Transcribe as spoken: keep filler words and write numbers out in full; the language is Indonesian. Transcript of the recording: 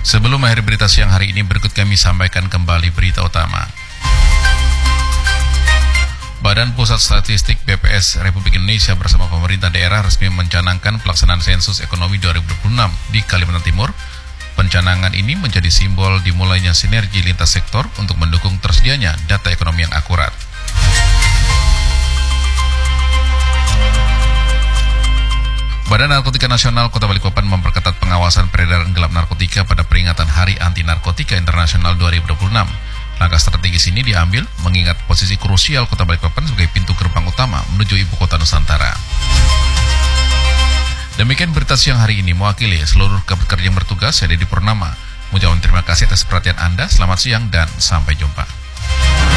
Sebelum mengakhiri berita siang hari ini, berikut kami sampaikan kembali berita utama. Badan Pusat Statistik B P S Republik Indonesia bersama pemerintah daerah resmi mencanangkan pelaksanaan sensus ekonomi dua ribu dua puluh enam di Kalimantan Timur. Pencanangan ini menjadi simbol dimulainya sinergi lintas sektor untuk mendukung tersedianya data ekonomi yang akurat. Badan Narkotika Nasional Kota Balikpapan memperketat pengawasan peredaran gelap narkotika pada peringatan Hari Anti Narkotika Internasional dua ribu dua puluh enam. Langkah strategis ini diambil mengingat posisi krusial Kota Balikpapan sebagai pintu gerbang utama menuju ibu kota Nusantara. Demikian berita siang hari ini, mewakili seluruh pekerja yang bertugas, saya Dedi Purnama. Mengucapkan terima kasih atas perhatian Anda, selamat siang dan sampai jumpa.